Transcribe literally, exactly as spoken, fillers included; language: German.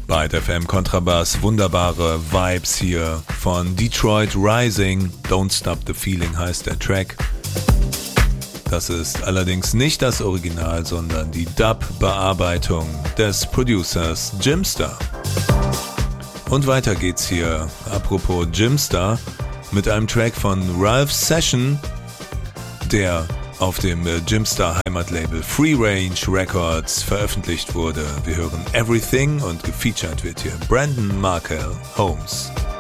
Byte F M Kontrabass, wunderbare Vibes hier von Detroit Rising. Don't Stop the Feeling heißt der Track. Das ist allerdings nicht das Original, sondern die Dub-Bearbeitung des Producers Jimster. Und weiter geht's hier, apropos Jimster, mit einem Track von Ralph Session, der auf dem Jimster Heimatlabel Free Range Records veröffentlicht wurde. Wir hören Everything und gefeatured wird hier Brandon Markel Holmes.